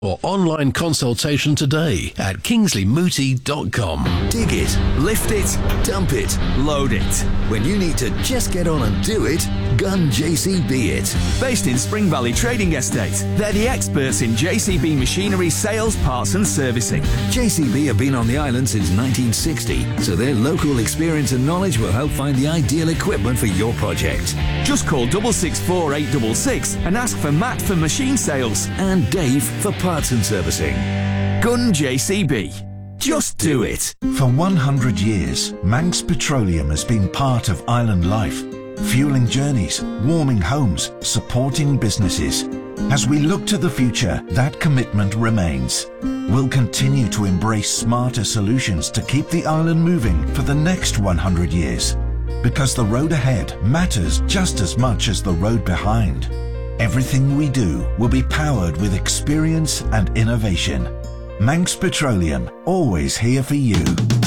or online consultation today at kingsleymooti.com. Dig it, lift it, dump it, load it. When you need to just get on and do it, Gun JCB it. Based in Spring Valley Trading Estate, they're the experts in JCB machinery sales, parts and servicing. JCB have been on the island since 1960, so their local experience and knowledge will help find the ideal equipment for your project. Just call 664 866 and ask for Matt for machine sales and Dave for parts and servicing. Gun JCB. Just do it. For 100 years, Manx Petroleum has been part of island life, fueling journeys, warming homes, supporting businesses. As we look to the future, that commitment remains. We'll continue to embrace smarter solutions to keep the island moving for the next 100 years. Because the road ahead matters just as much as the road behind. Everything we do will be powered with experience and innovation. Manx Petroleum, always here for you.